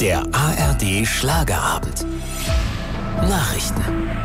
Der ARD Schlagerabend. Nachrichten.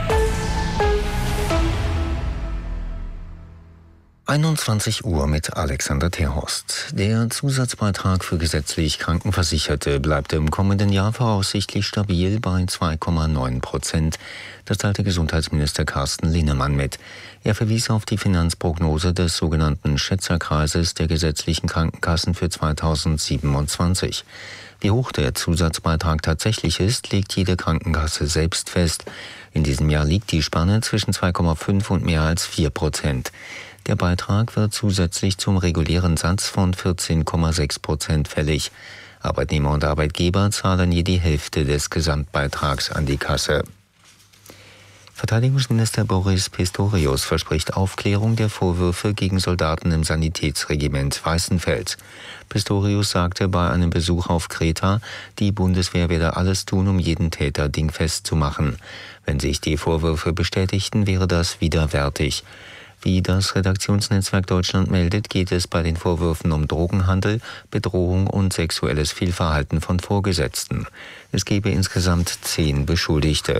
21 Uhr mit Alexander Terhorst. Der Zusatzbeitrag für gesetzlich Krankenversicherte bleibt im kommenden Jahr voraussichtlich stabil bei 2,9%. Das teilte Gesundheitsminister Carsten Linnemann mit. Er verwies auf die Finanzprognose des sogenannten Schätzerkreises der gesetzlichen Krankenkassen für 2027. Wie hoch der Zusatzbeitrag tatsächlich ist, legt jede Krankenkasse selbst fest. In diesem Jahr liegt die Spanne zwischen 2,5 und mehr als 4%. Der Beitrag wird zusätzlich zum regulären Satz von 14,6% fällig. Arbeitnehmer und Arbeitgeber zahlen je die Hälfte des Gesamtbeitrags an die Kasse. Verteidigungsminister Boris Pistorius verspricht Aufklärung der Vorwürfe gegen Soldaten im Sanitätsregiment Weißenfels. Pistorius sagte bei einem Besuch auf Kreta, die Bundeswehr werde alles tun, um jeden Täter dingfest zu machen. Wenn sich die Vorwürfe bestätigten, wäre das widerwärtig. Wie das Redaktionsnetzwerk Deutschland meldet, geht es bei den Vorwürfen um Drogenhandel, Bedrohung und sexuelles Fehlverhalten von Vorgesetzten. Es gebe insgesamt 10 Beschuldigte.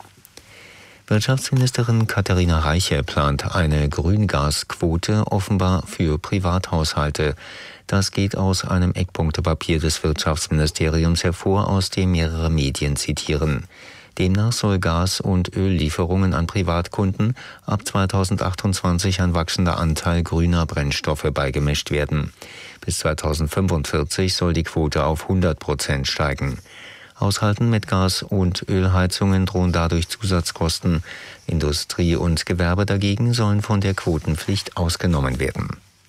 Wirtschaftsministerin Katharina Reiche plant eine Grüngasquote offenbar für Privathaushalte. Das geht aus einem Eckpunktepapier des Wirtschaftsministeriums hervor, aus dem mehrere Medien zitieren. Demnach soll Gas- und Öllieferungen an Privatkunden ab 2028 ein wachsender Anteil grüner Brennstoffe beigemischt werden. Bis 2045 soll die Quote auf 100% steigen. Haushalten mit Gas- und Ölheizungen drohen dadurch Zusatzkosten. Industrie und Gewerbe dagegen sollen von der Quotenpflicht ausgenommen werden.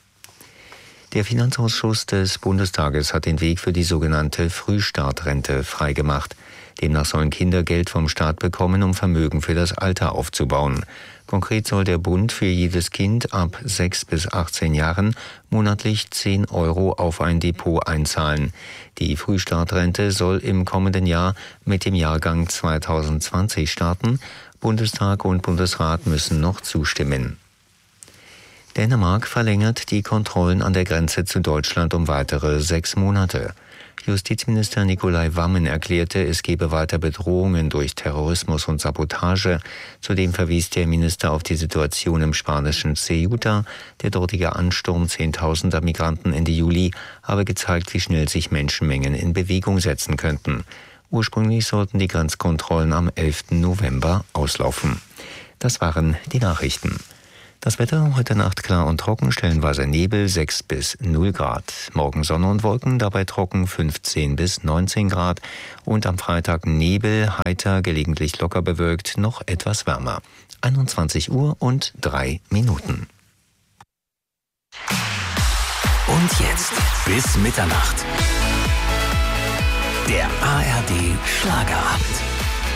Der Finanzausschuss des Bundestages hat den Weg für die sogenannte Frühstartrente freigemacht. Demnach sollen Kinder Geld vom Staat bekommen, um Vermögen für das Alter aufzubauen. Konkret soll der Bund für jedes Kind ab 6 bis 18 Jahren monatlich 10 € auf ein Depot einzahlen. Die Frühstartrente soll im kommenden Jahr mit dem Jahrgang 2020 starten. Bundestag und Bundesrat müssen noch zustimmen. Dänemark verlängert die Kontrollen an der Grenze zu Deutschland um weitere 6 Monate. Justizminister Nicolai Wammen erklärte, es gebe weiter Bedrohungen durch Terrorismus und Sabotage. Zudem verwies der Minister auf die Situation im spanischen Ceuta. Der dortige Ansturm 10.000er Migranten Ende Juli habe gezeigt, wie schnell sich Menschenmengen in Bewegung setzen könnten. Ursprünglich sollten die Grenzkontrollen am 11. November auslaufen. Das waren die Nachrichten. Das Wetter heute Nacht klar und trocken, stellenweise Nebel 6 bis 0 Grad. Morgen Sonne und Wolken, dabei trocken 15 bis 19 Grad. Und am Freitag Nebel, heiter, gelegentlich locker bewölkt, noch etwas wärmer. 21 Uhr und 3 Minuten. Und jetzt bis Mitternacht. Der ARD Schlagerabend.